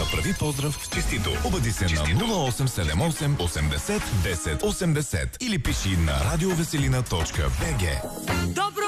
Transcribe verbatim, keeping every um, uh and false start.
Направи поздрав в честито. Обади се на нула осем седем осем осемдесет десет осемдесет или пиши на радиовеселина точка бг. Добро